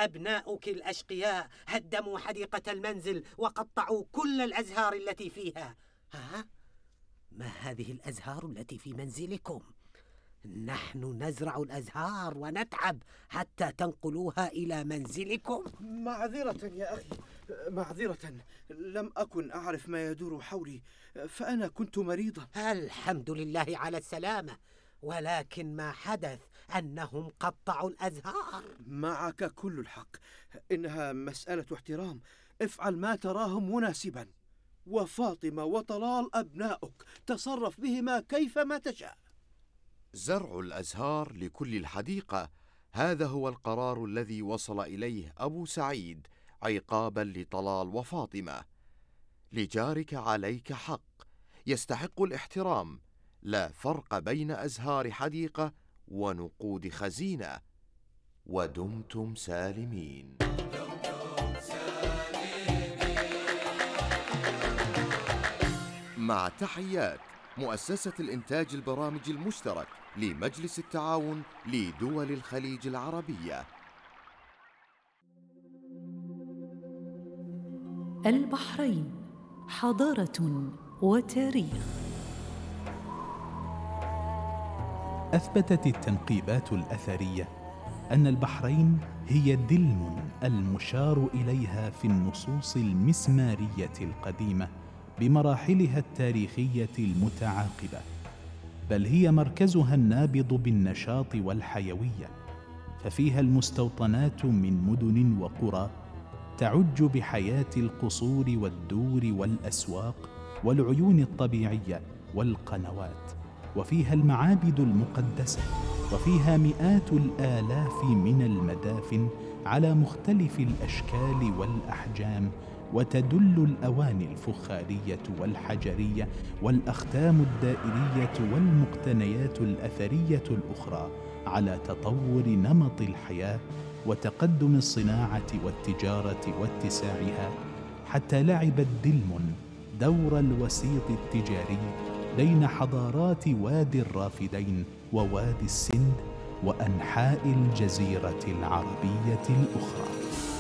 أبناؤك الأشقياء هدموا حديقة المنزل وقطعوا كل الأزهار التي فيها. ها؟ ما هذه الأزهار التي في منزلكم؟ نحن نزرع الأزهار ونتعب حتى تنقلوها إلى منزلكم. معذرة يا أخي، معذرة، لم أكن أعرف ما يدور حولي، فأنا كنت مريضا. الحمد لله على السلامة. ولكن ما حدث أنهم قطعوا الأزهار. معك كل الحق، إنها مسألة احترام، افعل ما تراه مناسبا. وفاطمة وطلال أبناؤك، تصرف بهما كيفما تشاء. زرع الأزهار لكل الحديقة، هذا هو القرار الذي وصل إليه أبو سعيد عقابا لطلال وفاطمة. لجارك عليك حق، يستحق الاحترام، لا فرق بين أزهار حديقة ونقود خزينة. ودمتم سالمين. مع تحيات مؤسسة الإنتاج البرامج المشترك لمجلس التعاون لدول الخليج العربية. البحرين، حضارة وتاريخ. أثبتت التنقيبات الأثرية أن البحرين هي دلم المشار إليها في النصوص المسمارية القديمة بمراحلها التاريخية المتعاقبة، بل هي مركزها النابض بالنشاط والحيوية، ففيها المستوطنات من مدن وقرى تعج بحياة القصور والدور والأسواق والعيون الطبيعية والقنوات، وفيها المعابد المقدسة، وفيها مئات الآلاف من المدافن على مختلف الأشكال والأحجام، وتدل الأواني الفخارية والحجرية والأختام الدائرية والمقتنيات الأثرية الأخرى على تطور نمط الحياة وتقدم الصناعة والتجارة واتساعها، حتى لعبت دلم دور الوسيط التجاري بين حضارات وادي الرافدين ووادي السند وأنحاء الجزيرة العربية الأخرى.